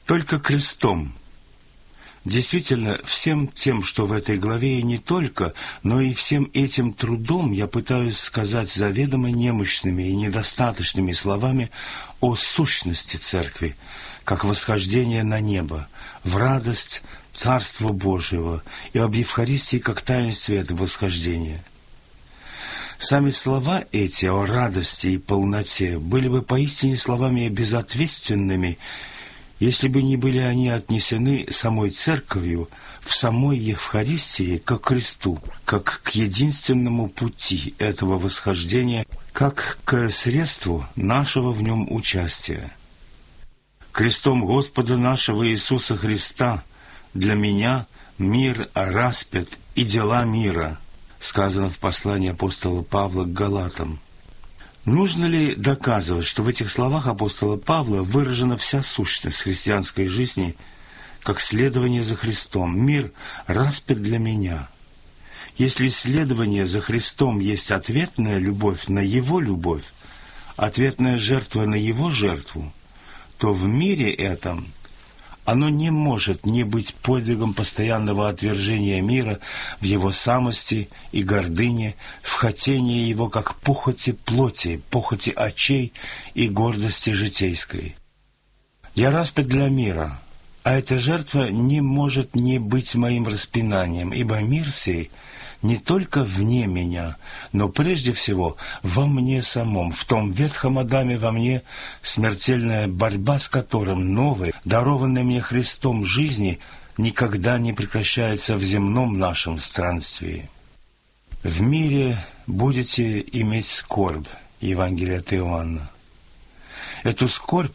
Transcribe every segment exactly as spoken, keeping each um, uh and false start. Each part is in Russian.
только крестом. Действительно, всем тем, что в этой главе, и не только, но и всем этим трудом я пытаюсь сказать заведомо немощными и недостаточными словами о сущности Церкви, как восхождение на небо, в радость Царства Божьего, и об Евхаристии как таинстве этого восхождения. Сами слова эти о радости и полноте были бы поистине словами безответственными, если бы не были они отнесены самой Церковью в самой Евхаристии как к кресту, как к единственному пути этого восхождения, как к средству нашего в нем участия. Крестом Господа нашего Иисуса Христа для меня мир распят и дела мира, сказано в послании апостола Павла к Галатам. Нужно ли доказывать, что в этих словах апостола Павла выражена вся сущность христианской жизни, как следование за Христом? Мир распят для меня. Если следование за Христом есть ответная любовь на Его любовь, ответная жертва на Его жертву, то в мире этом оно не может не быть подвигом постоянного отвержения мира в его самости и гордыне, в хотении его как похоти плоти, похоти очей и гордости житейской. Я распят для мира, а эта жертва не может не быть моим распинанием, ибо мир сей не только вне меня, но прежде всего во мне самом, в том ветхом Адаме во мне, смертельная борьба с которым новой, дарованной мне Христом жизни, никогда не прекращается в земном нашем странствии. В мире будете иметь скорбь, Евангелие от Иоанна. Эту скорбь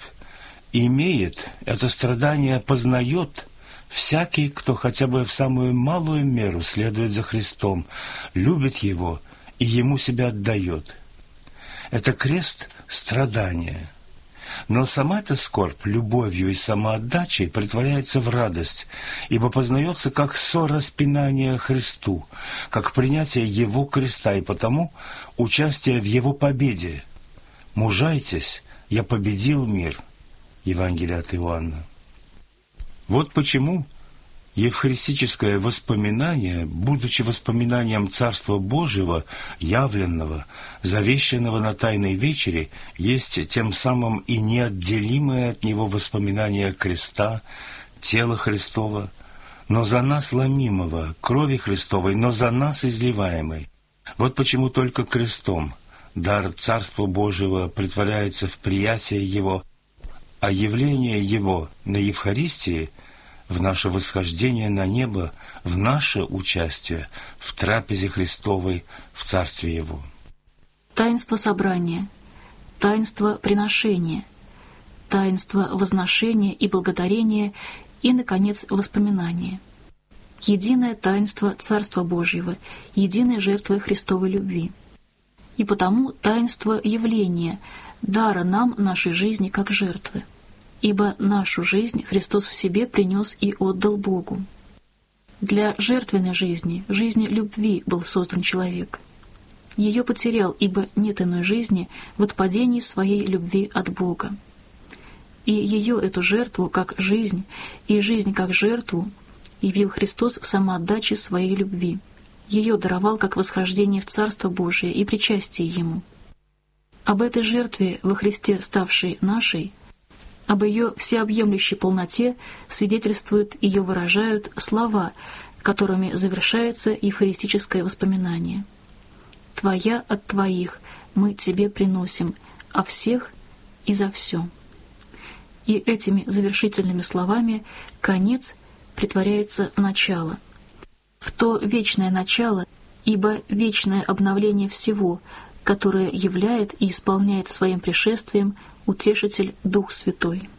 имеет, это страдание познает всякий, кто хотя бы в самую малую меру следует за Христом, любит Его и Ему себя отдает. Это крест страдания. Но сама эта скорбь любовью и самоотдачей притворяется в радость, ибо познается как сораспинание Христу, как принятие Его креста, и потому участие в Его победе. «Мужайтесь, я победил мир» Евангелие от Иоанна. Вот почему евхаристическое воспоминание, будучи воспоминанием Царства Божьего, явленного, завещанного на Тайной Вечере, есть тем самым и неотделимое от него воспоминание креста, тела Христова, но за нас ломимого, крови Христовой, но за нас изливаемой. Вот почему только крестом дар Царства Божьего претворяется в приятие Его, а явление Его на Евхаристии в наше восхождение на небо, в наше участие в трапезе Христовой в Царстве Его. Таинство собрания, таинство приношения, таинство возношения и благодарения и, наконец, воспоминания. Единое таинство Царства Божьего, единая жертва Христовой любви. И потому таинство явления, дара нам нашей жизни как жертвы. Ибо нашу жизнь Христос в себе принес и отдал Богу. Для жертвенной жизни, жизни любви был создан человек. Ее потерял, ибо нет иной жизни в отпадении своей любви от Бога. И ее, эту жертву, как жизнь, и жизнь как жертву, явил Христос в самоотдаче своей любви. Ее даровал как восхождение в Царство Божие и причастие Ему. Об этой жертве во Христе, ставшей нашей, об ее всеобъемлющей полноте свидетельствуют и ее выражают слова, которыми завершается евхаристическое воспоминание. «Твоя от Твоих мы Тебе приносим, а всех и за все». И этими завершительными словами конец претворяется в начало, в то вечное начало, ибо вечное обновление всего, которое являет и исполняет своим пришествием Утешитель Дух Святой.